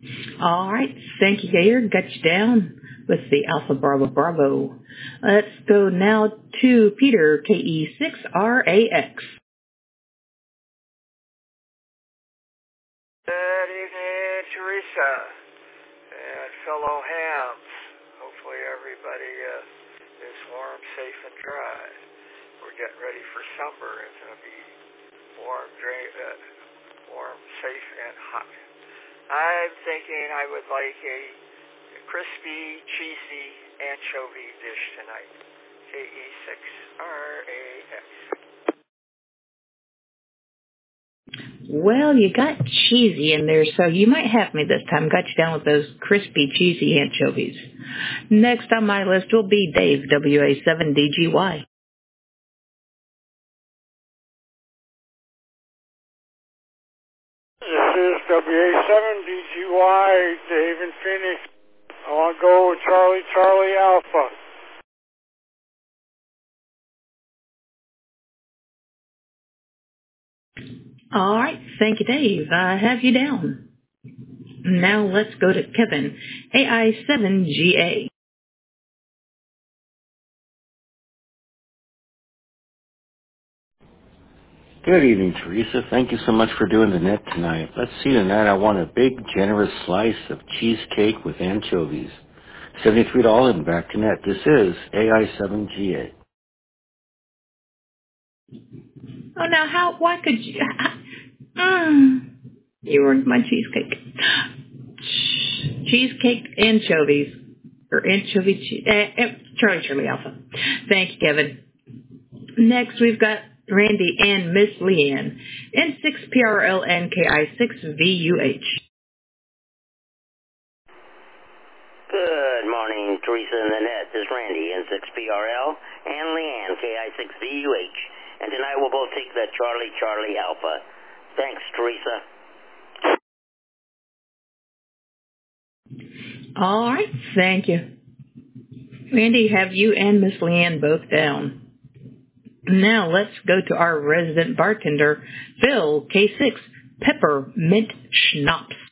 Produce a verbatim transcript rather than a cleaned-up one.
All right. Thank you, Gator. Got you down with the Alpha Bravo Bravo. Let's go now to Peter, K E six R A X. Good evening, Teresa and fellow hams. Hopefully everybody uh, is warm, safe, and dry. We're getting ready for summer. It's going to be warm, dry, uh, warm, safe, and hot. I'm thinking I would like a crispy, cheesy anchovy dish tonight. K E six R A X. Well, you got cheesy in there, so you might have me this time. Got you down with those crispy, cheesy anchovies. Next on my list will be Dave, W A seven D G Y. This is W A seven D G Y, Dave in Phoenix. I want to go with Charlie, Charlie Alpha. All right. Thank you, Dave. I have you down. Now let's go to Kevin, A I seven G A. Good evening, Teresa. Thank you so much for doing the net tonight. Let's see tonight. I want a big, generous slice of cheesecake with anchovies. seventy-three dollars and back to net. This is A I seven G A. Oh, now how? Why could you? Mm, you ruined my cheesecake. Cheesecake anchovies or anchovy cheese. Eh, eh, Charlie, Charlie Alpha. Thank you, Kevin. Next, we've got Randy and Miss Leanne, N six P R L N K I six V U H. Good morning, Teresa and the net. This is Randy, N six P R L, and Leanne, K I six V U H. And tonight we'll both take the Charlie Charlie Alpha. Thanks, Teresa. All right, thank you. Randy, have you and Miss Leanne both down? Now let's go to our resident bartender, Phil, K six, Peppermint Schnapps.